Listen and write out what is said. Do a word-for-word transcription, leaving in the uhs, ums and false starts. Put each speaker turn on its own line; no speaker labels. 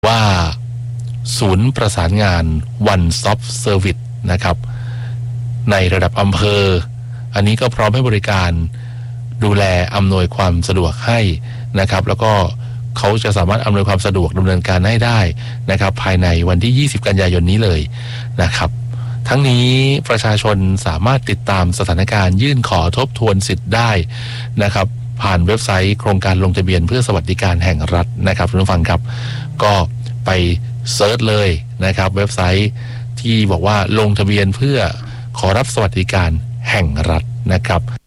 ว่าศูนย์ประสานงาน One Stop Service นะครับในระดับอำเภออันนี้ก็พร้อมให้บริการดูแลอำนวยความสะดวกให้นะครับแล้วก็เขาจะสามารถอำนวยความสะดวกดำเนินการให้ได้นะครับภายในวันที่ยี่สิบกันยายนนี้เลยนะครับทั้งนี้ประชาชนสามารถติดตามสถานการณ์ยื่นขอทบทวนสิทธิ์ได้นะครับผ่านเว็บไซต์โครงการลงทะเบียนเพื่อสวัสดิการแห่งรัฐนะครับทุกท่านฟังครับก็ไปเซิร์ชเลยนะครับเว็บไซต์ที่บอกว่าลงทะเบียนเพื่อขอรับสวัสดิการแห่งรัฐนะครับ